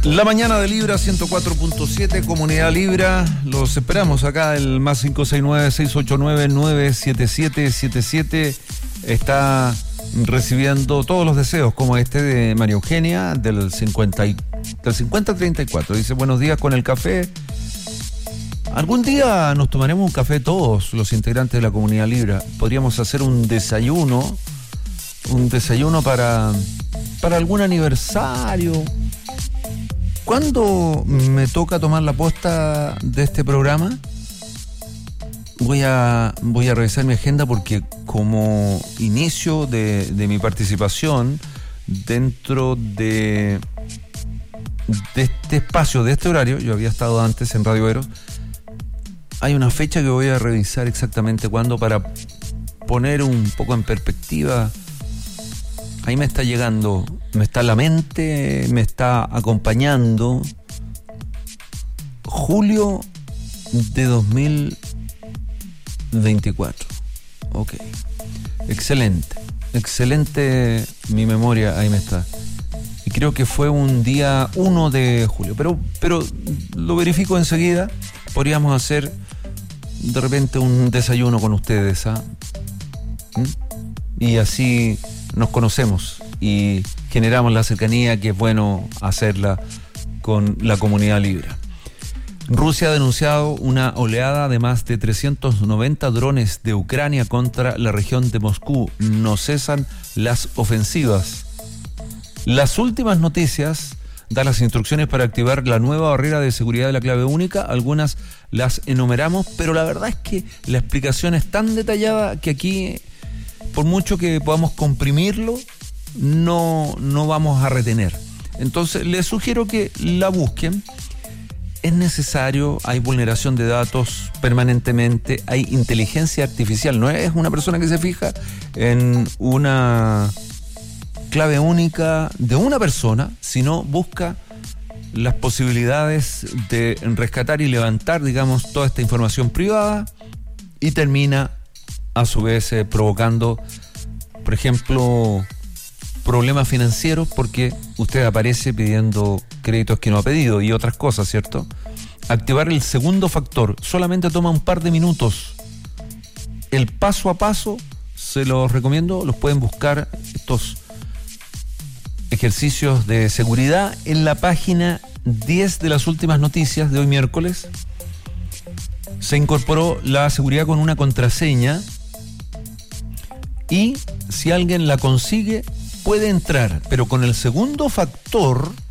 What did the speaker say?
La mañana de Libra 104.7, Comunidad Libra, los esperamos acá, el más 569-689-97777 está recibiendo todos los deseos, como este de María Eugenia, del 5034, dice: buenos días con el café. Algún día nos tomaremos un café todos los integrantes de la Comunidad Libra, podríamos hacer un desayuno para algún aniversario. ¿Cuándo me toca tomar la posta de este programa? Voy a revisar mi agenda, porque como inicio de mi participación dentro de este espacio, de este horario, yo había estado antes en Radio Eros, hay una fecha que voy a revisar exactamente cuándo, para poner un poco en perspectiva. Ahí me está llegando, me está la mente, me está acompañando. Julio de 2024. Ok. Excelente mi memoria, ahí me está. Y creo que fue un día 1 de julio. Pero lo verifico enseguida. Podríamos hacer de repente un desayuno con ustedes, ¿ah? Y así nos conocemos y generamos la cercanía que es bueno hacerla con la Comunidad Libra. Rusia ha denunciado una oleada de más de 390 drones de Ucrania contra la región de Moscú. No cesan las ofensivas. Las últimas noticias dan las instrucciones para activar la nueva barrera de seguridad de la clave única. Algunas las enumeramos, pero la verdad es que la explicación es tan detallada que aquí, por mucho que podamos comprimirlo, no vamos a retener. Entonces les sugiero que la busquen. Es necesario, hay vulneración de datos permanentemente, hay inteligencia artificial. No es una persona que se fija en una clave única de una persona, sino busca las posibilidades de rescatar y levantar, digamos, toda esta información privada, y termina a su vez provocando, por ejemplo, problemas financieros, porque usted aparece pidiendo créditos que no ha pedido y otras cosas, ¿cierto? Activar el segundo factor solamente toma un par de minutos. El paso a paso se los recomiendo, los pueden buscar, estos ejercicios de seguridad, en la página 10 de las últimas noticias de hoy miércoles. Se incorporó la seguridad con una contraseña, y si alguien la consigue puede entrar, pero con el segundo factor